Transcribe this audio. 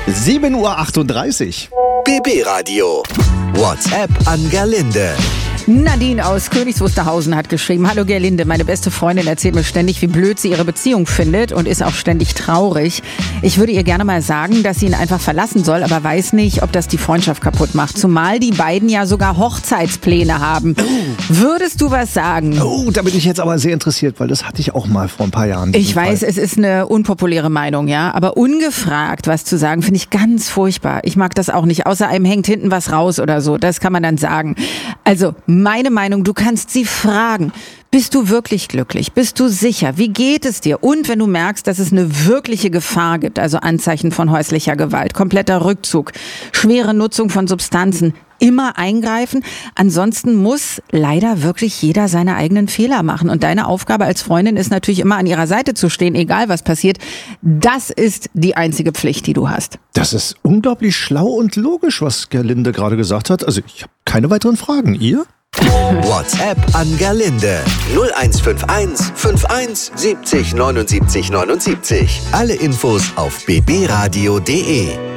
7:38 Uhr. BB Radio. WhatsApp an Gerlinde. Nadine aus Königs Wusterhausen hat geschrieben: Hallo Gerlinde, meine beste Freundin erzählt mir ständig, wie blöd sie ihre Beziehung findet und ist auch ständig traurig. Ich würde ihr gerne mal sagen, dass sie ihn einfach verlassen soll, aber weiß nicht, ob das die Freundschaft kaputt macht. Zumal die beiden ja sogar Hochzeitspläne haben. Würdest du was sagen? Oh, da bin ich jetzt aber sehr interessiert, weil das hatte ich auch mal vor ein paar Jahren. Ich weiß, es ist eine unpopuläre Meinung, ja, aber ungefragt was zu sagen, finde ich ganz furchtbar. Ich mag das auch nicht, außer einem hängt hinten was raus oder so, das kann man dann sagen. Also, meine Meinung, du kannst sie fragen. Bist du wirklich glücklich? Bist du sicher? Wie geht es dir? Und wenn du merkst, dass es eine wirkliche Gefahr gibt, also Anzeichen von häuslicher Gewalt, kompletter Rückzug, schwere Nutzung von Substanzen, immer eingreifen. Ansonsten muss leider wirklich jeder seine eigenen Fehler machen. Und deine Aufgabe als Freundin ist natürlich immer an ihrer Seite zu stehen, egal was passiert. Das ist die einzige Pflicht, die du hast. Das ist unglaublich schlau und logisch, was Gerlinde gerade gesagt hat. Also ich habe keine weiteren Fragen. Ihr? WhatsApp an Gerlinde. 0151 51 70 79 79. Alle Infos auf bbradio.de.